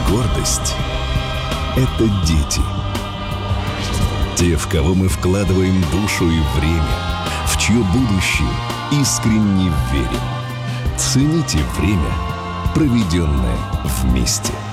гордость – это дети. Те, в кого мы вкладываем душу и время, в чье будущее искренне верим. Цените время, проведенное вместе.